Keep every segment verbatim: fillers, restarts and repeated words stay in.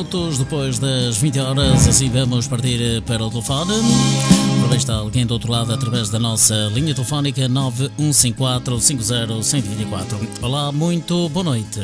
minutos depois das vinte horas, assim vamos partir para o telefone. Talvez está alguém do outro lado através da nossa linha telefónica nove um cinco quatro, cinco zero um zero dois quatro. Olá, muito boa noite.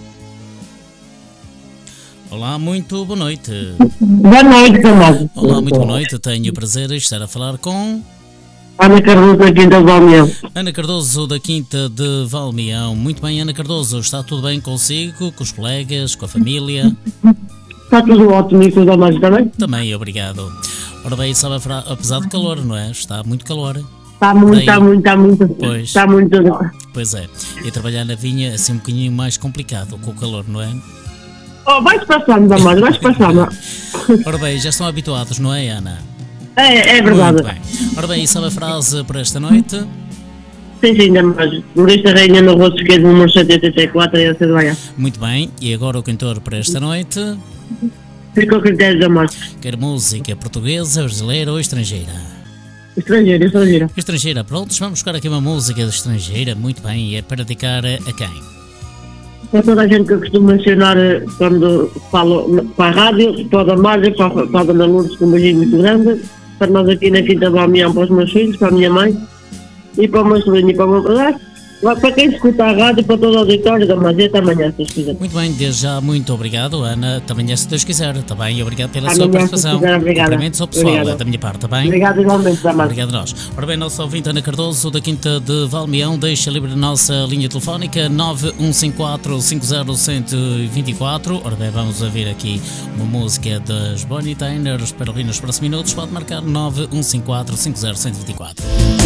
Olá, muito boa noite. Boa noite, Tomás. Olá, muito boa noite. Tenho o prazer de estar a falar com... Ana Cardoso da Quinta de Valmião. Ana Cardoso da Quinta de Valmião. Muito bem, Ana Cardoso, está tudo bem consigo, com os colegas, com a família? Está tudo ótimo e com o Tomás também? Também, obrigado. Ora bem, sabe, apesar do calor, não é? Está muito calor. Está muito, Bem, está muito, está muito. Pois. Está muito. Pois é, e trabalhar na vinha é assim um bocadinho mais complicado com o calor, não é? Oh, vais passando, Tomás, vais passando. Ora bem, já estão habituados, não é, Ana? É, é verdade. Muito bem. Ora bem, e sabe a frase para esta noite? Sim, sim, ainda mais. Morista Rainha no rosto esquerdo, número cento e oitenta e quatro, e a ser de Muito bem, e agora o cantor para esta noite? Fica ao critério da morte. Quer música portuguesa, brasileira ou estrangeira? Estrangeiro, estrangeiro. Estrangeira, prontos, vamos buscar aqui uma música estrangeira, muito bem, e é para dedicar a quem? É toda a gente que eu costumo mencionar quando falo para a rádio, para a Damásia, para, para a Dona Lourdes, com um beijinho muito grande, para nós aqui na Quinta de Valmião, para os meus filhos, para a minha mãe, e para o meu sobrinho e para o meu padrasto. Para quem escuta a rádio, para todo o auditório da Damásia, até amanhã, se quiser. Muito bem, desde já, muito obrigado, Ana. Até amanhã, se Deus quiser. Está bem, obrigado pela Amanhã, sua se participação. quiser, obrigada. Cumprimentos ao pessoal, Obrigada. da minha parte, está bem? Obrigado igualmente, Damásia. Obrigado a nós. Ora bem, nosso ouvinte Ana Cardoso, da Quinta de Valmião, deixa livre a nossa linha telefónica nove um cinco quatro, cinco zero um zero dois quatro. Ora bem, vamos ouvir aqui uma música das Bonnie Tyler para ouvir nos próximos minutos. Pode marcar nove um cinco quatro, cinco zero um zero dois quatro.